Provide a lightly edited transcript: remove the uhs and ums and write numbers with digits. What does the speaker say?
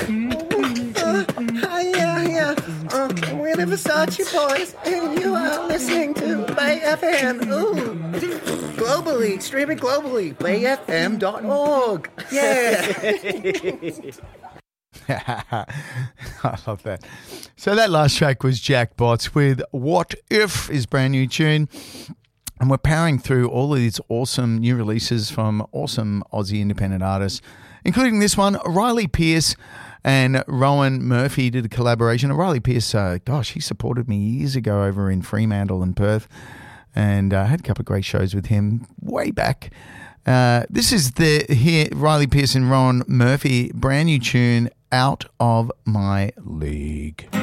Yeah. We're the Versace Boys, and you are listening to Bay FM. Ooh. Globally, streaming globally, bayfm.org. Yeah. I love that. So that last track was Jackbots with What If, his brand new tune. And we're powering through all of these awesome new releases from awesome Aussie independent artists, including this one. Riley Pierce and Rowan Murphy did a collaboration. And Riley Pierce, he supported me years ago over in Fremantle and Perth, and I had a couple of great shows with him way back. This is Riley Pierce and Rowan Murphy, brand new tune, Out of My League.